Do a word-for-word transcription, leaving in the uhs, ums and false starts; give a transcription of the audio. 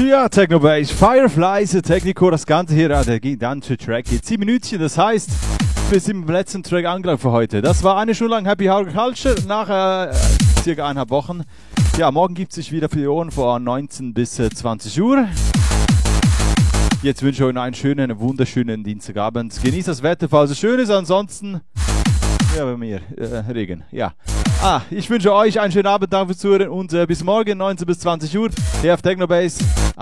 Ja, Technobase, Fireflies, Technico, das Ganze hier, der ganze Track geht sieben Minütchen, das heißt, wir sind im letzten Track angelangt für heute. Das war eine Stunde lang Happy Hour Culture, nach äh, circa eineinhalb Wochen. Ja, morgen gibt es sich wieder für die Ohren von neunzehn bis zwanzig Uhr. Jetzt wünsche ich euch einen schönen, wunderschönen Dienstagabend. Genießt das Wetter, falls es schön ist, ansonsten, ja, bei mir, äh, Regen, ja. Ah, ich wünsche euch einen schönen Abend, danke fürs Zuhören und äh, bis morgen, neunzehn bis zwanzig Uhr, hier auf Technobase.